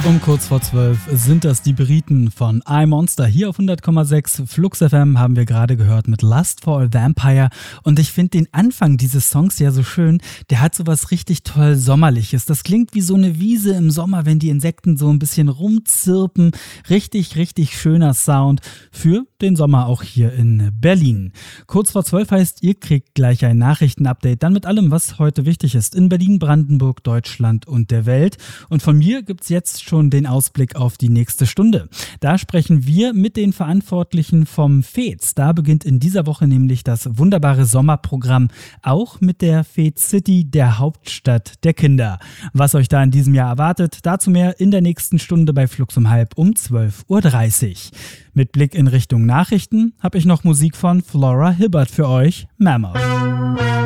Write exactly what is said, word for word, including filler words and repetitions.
Um kurz vor zwölf sind das die Briten von iMonster. Hier auf hundert Komma sechs Flux F M haben wir gerade gehört mit Lust for a Vampire. Und ich finde den Anfang dieses Songs ja so schön. Der hat so was richtig toll Sommerliches. Das klingt wie so eine Wiese im Sommer, wenn die Insekten so ein bisschen rumzirpen. Richtig, richtig schöner Sound für den Sommer auch hier in Berlin. Kurz vor zwölf heißt, ihr kriegt gleich ein Nachrichtenupdate. Dann mit allem, was heute wichtig ist in Berlin, Brandenburg, Deutschland und der Welt. Und von mir gibt's jetzt schon den Ausblick auf die nächste Stunde. Da sprechen wir mit den Verantwortlichen vom F E Z. Da beginnt in dieser Woche nämlich das wunderbare Sommerprogramm, auch mit der F E Z City, der Hauptstadt der Kinder. Was euch da in diesem Jahr erwartet, dazu mehr in der nächsten Stunde bei Flux um halb um zwölf Uhr dreißig. Mit Blick in Richtung Nachrichten habe ich noch Musik von Flora Hibbert für euch, Mammoth.